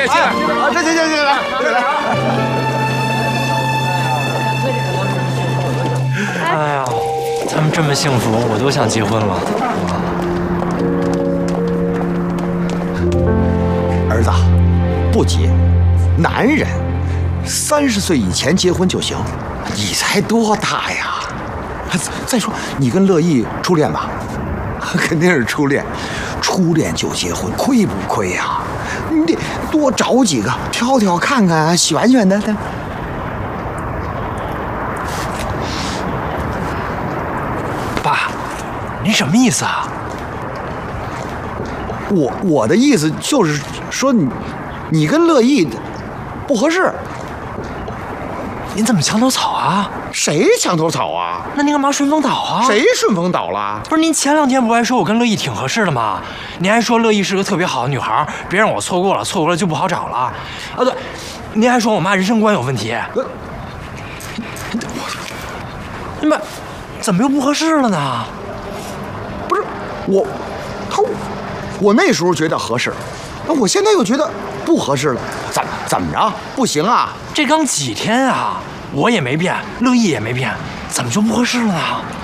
也去。 啊，这行，来。 哎呀，他们这么幸福，我都想结婚了。 儿子，不结，男人30岁以前结婚就行。你才多大呀？再说你跟乐意初恋吧？肯定是初恋，初恋就结婚，亏不亏呀？你得多找几个，挑挑看看啊，选选的。 爸，你什么意思啊？ 我的意思就是说你跟乐意不合适。 您怎么墙头草啊？ 谁墙头草啊？ 那您干嘛顺风倒啊？ 谁顺风倒了？ 不是您前2天不还说我跟乐意挺合适的吗？您还说乐意是个特别好的女孩，别让我错过了，错过了就不好找了。啊，对，您还说我妈人生观有问题。你们怎么又不合适了呢？ 不是我那时候觉得合适，那我现在又觉得不合适了，怎么着？不行啊？ 这刚几天啊，我也没变，乐意也没变，怎么就不合适了呢？